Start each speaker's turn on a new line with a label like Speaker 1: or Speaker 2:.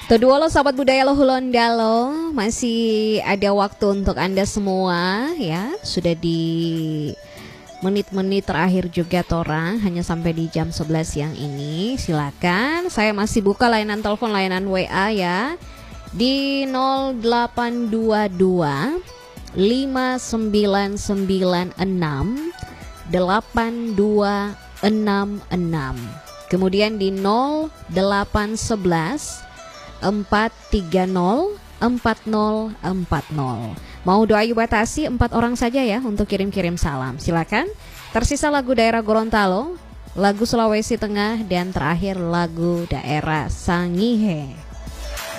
Speaker 1: Toduolo sahabat budaya Lohulondalo, masih ada waktu untuk Anda semua ya. Sudah di menit-menit terakhir juga Torang, hanya sampai di jam 11 siang ini. Silakan, saya masih buka layanan telepon, layanan WA ya. Di 0822 5996 8266. Kemudian di 0811 430 4040. Mau doa batasi 4 orang saja ya untuk kirim-kirim salam. Silakan. Tersisa lagu daerah Gorontalo, lagu Sulawesi Tengah, dan terakhir lagu daerah Sangihe.